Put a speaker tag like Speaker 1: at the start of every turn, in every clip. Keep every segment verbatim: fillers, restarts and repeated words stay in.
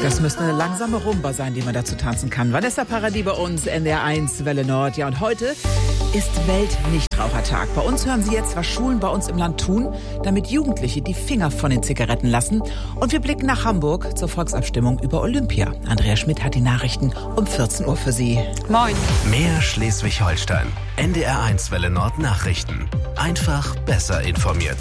Speaker 1: Das müsste eine langsame Rumba sein, die man dazu tanzen kann. Vanessa Paradis bei uns, N D R eins, Welle Nord. Ja, und heute ist Weltnichtrauchertag. Bei uns hören Sie jetzt, was Schulen bei uns im Land tun, damit Jugendliche die Finger von den Zigaretten lassen. Und wir blicken nach Hamburg zur Volksabstimmung über Olympia. Andrea Schmidt hat die Nachrichten um vierzehn Uhr für Sie.
Speaker 2: Moin.
Speaker 3: Mehr Schleswig-Holstein. N D R eins Welle Nord Nachrichten. Einfach besser informiert.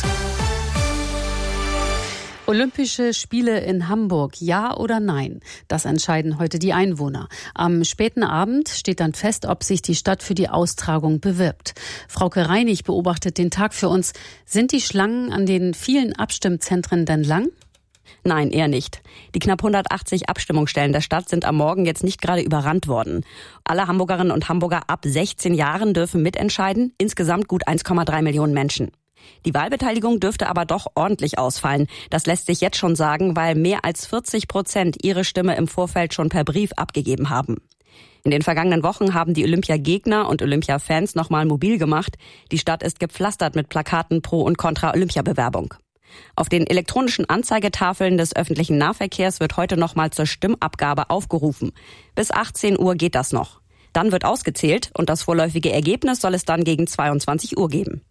Speaker 2: Olympische Spiele in Hamburg, ja oder nein? Das entscheiden heute die Einwohner. Am späten Abend steht dann fest, ob sich die Stadt für die Austragung bewirbt. Frauke Reinig beobachtet den Tag für uns. Sind die Schlangen an den vielen Abstimmzentren denn lang?
Speaker 4: Nein, eher nicht. Die knapp hundertachtzig Abstimmungsstellen der Stadt sind am Morgen jetzt nicht gerade überrannt worden. Alle Hamburgerinnen und Hamburger ab sechzehn Jahren dürfen mitentscheiden, insgesamt gut eins Komma drei Millionen Menschen. Die Wahlbeteiligung dürfte aber doch ordentlich ausfallen. Das lässt sich jetzt schon sagen, weil mehr als vierzig Prozent ihre Stimme im Vorfeld schon per Brief abgegeben haben. In den vergangenen Wochen haben die Olympia-Gegner und Olympia-Fans nochmal mobil gemacht. Die Stadt ist gepflastert mit Plakaten pro und contra Olympiabewerbung. Auf den elektronischen Anzeigetafeln des öffentlichen Nahverkehrs wird heute nochmal zur Stimmabgabe aufgerufen. Bis achtzehn Uhr geht das noch. Dann wird ausgezählt und das vorläufige Ergebnis soll es dann gegen zweiundzwanzig Uhr geben.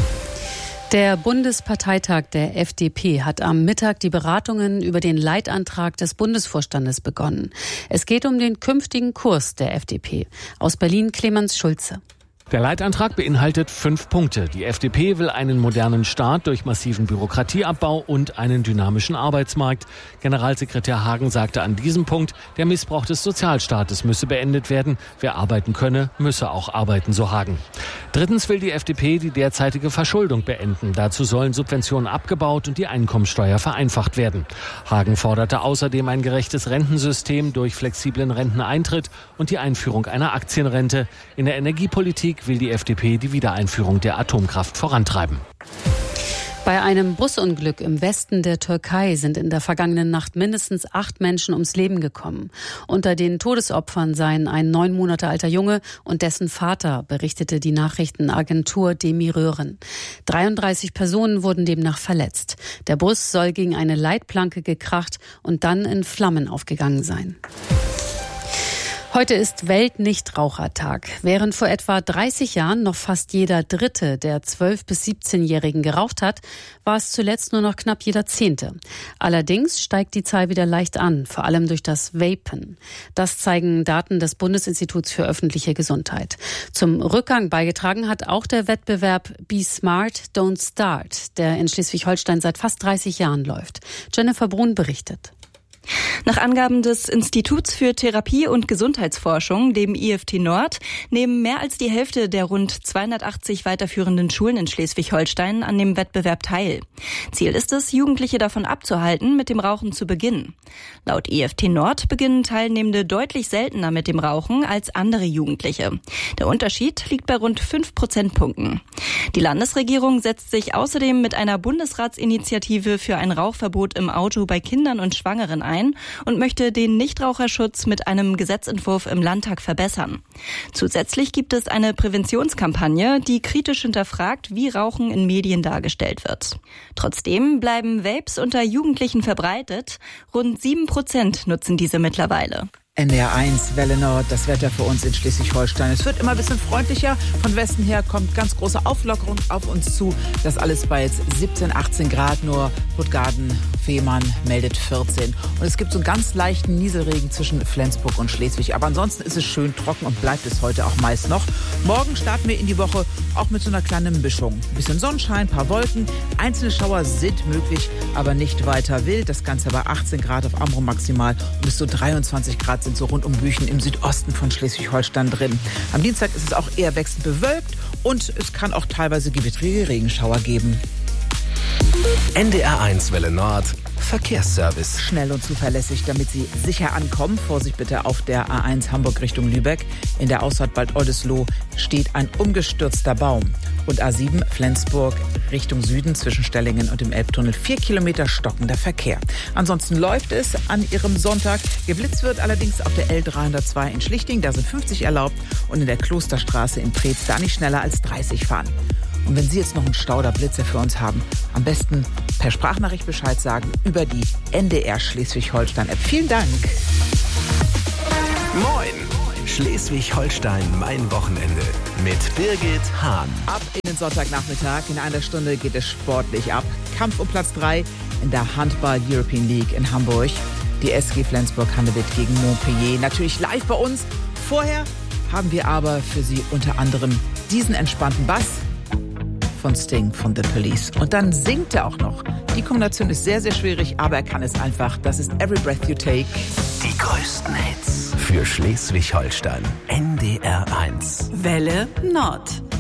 Speaker 2: Der Bundesparteitag der F D P hat am Mittag die Beratungen über den Leitantrag des Bundesvorstandes begonnen. Es geht um den künftigen Kurs der F D P. Aus Berlin Clemens Schulze.
Speaker 5: Der Leitantrag beinhaltet fünf Punkte. Die F D P will einen modernen Staat durch massiven Bürokratieabbau und einen dynamischen Arbeitsmarkt. Generalsekretär Hagen sagte an diesem Punkt, der Missbrauch des Sozialstaates müsse beendet werden. Wer arbeiten könne, müsse auch arbeiten, so Hagen. Drittens will die F D P die derzeitige Verschuldung beenden. Dazu sollen Subventionen abgebaut und die Einkommensteuer vereinfacht werden. Hagen forderte außerdem ein gerechtes Rentensystem durch flexiblen Renteneintritt und die Einführung einer Aktienrente. In der Energiepolitik will die F D P die Wiedereinführung der Atomkraft vorantreiben.
Speaker 2: Bei einem Busunglück im Westen der Türkei sind in der vergangenen Nacht mindestens acht Menschen ums Leben gekommen. Unter den Todesopfern seien ein neun Monate alter Junge und dessen Vater, berichtete die Nachrichtenagentur Demirören. dreiunddreißig Personen wurden demnach verletzt. Der Bus soll gegen eine Leitplanke gekracht und dann in Flammen aufgegangen sein. Heute ist Weltnichtrauchertag. Während vor etwa dreißig Jahren noch fast jeder Dritte der zwölf- bis siebzehnjährigen geraucht hat, war es zuletzt nur noch knapp jeder Zehnte. Allerdings steigt die Zahl wieder leicht an, vor allem durch das Vapen. Das zeigen Daten des Bundesinstituts für öffentliche Gesundheit. Zum Rückgang beigetragen hat auch der Wettbewerb Be Smart, Don't Start, der in Schleswig-Holstein seit fast dreißig Jahren läuft. Jennifer Brun berichtet.
Speaker 6: Nach Angaben des Instituts für Therapie- und Gesundheitsforschung, dem I F T Nord, nehmen mehr als die Hälfte der rund zweihundertachtzig weiterführenden Schulen in Schleswig-Holstein an dem Wettbewerb teil. Ziel ist es, Jugendliche davon abzuhalten, mit dem Rauchen zu beginnen. Laut I F T Nord beginnen Teilnehmende deutlich seltener mit dem Rauchen als andere Jugendliche. Der Unterschied liegt bei rund fünf Prozentpunkten. Die Landesregierung setzt sich außerdem mit einer Bundesratsinitiative für ein Rauchverbot im Auto bei Kindern und Schwangeren ein und möchte den Nichtraucherschutz mit einem Gesetzentwurf im Landtag verbessern. Zusätzlich gibt es eine Präventionskampagne, die kritisch hinterfragt, wie Rauchen in Medien dargestellt wird. Trotzdem bleiben Vapes unter Jugendlichen verbreitet. Rund sieben Prozent nutzen diese mittlerweile.
Speaker 1: N D R eins, Welle Nord, das Wetter für uns in Schleswig-Holstein. Es wird immer ein bisschen freundlicher. Von Westen her kommt ganz große Auflockerung auf uns zu. Das alles bei jetzt siebzehn, achtzehn Grad. Nur Puttgarden, Fehmarn meldet vierzehn. Und es gibt so einen ganz leichten Nieselregen zwischen Flensburg und Schleswig. Aber ansonsten ist es schön trocken und bleibt es heute auch meist noch. Morgen starten wir in die Woche auch mit so einer kleinen Mischung. Ein bisschen Sonnenschein, ein paar Wolken. Einzelne Schauer sind möglich, aber nicht weiter wild. Das Ganze bei achtzehn Grad auf Amrum maximal und bis zu dreiundzwanzig Grad sind so rund um Büchen im Südosten von Schleswig-Holstein drin. Am Dienstag ist es auch eher wechselnd bewölkt und es kann auch teilweise gewittrige Regenschauer geben.
Speaker 3: N D R eins Welle Nord Verkehrsservice.
Speaker 1: Schnell und zuverlässig, damit Sie sicher ankommen. Vorsicht bitte auf der A eins Hamburg Richtung Lübeck. In der Ausfahrt Bad Oldesloe steht ein umgestürzter Baum. Und A sieben Flensburg Richtung Süden zwischen Stellingen und dem Elbtunnel. Vier Kilometer stockender Verkehr. Ansonsten läuft es an Ihrem Sonntag. Geblitzt wird allerdings auf der L dreihundertzwei in Schlichting. Da sind fünfzig erlaubt. Und in der Klosterstraße in Preetz da nicht schneller als dreißig fahren. Und wenn Sie jetzt noch einen Stau oder Blitzer für uns haben, am besten per Sprachnachricht Bescheid sagen über die N D R Schleswig-Holstein-App. Vielen Dank.
Speaker 3: Moin! Schleswig-Holstein, mein Wochenende mit Birgit Hahn.
Speaker 1: Ab in den Sonntagnachmittag. In einer Stunde geht es sportlich ab. Kampf um Platz drei in der Handball-European League in Hamburg. Die S G Flensburg-Handewitt gegen Montpellier. Natürlich live bei uns. Vorher haben wir aber für Sie unter anderem diesen entspannten Bass von Sting von The Police. Und dann singt er auch noch. Die Kombination ist sehr, sehr schwierig, aber er kann es einfach. Das ist Every Breath You Take.
Speaker 3: Die größten Hits für Schleswig-Holstein. N D R eins.
Speaker 7: Welle Nord.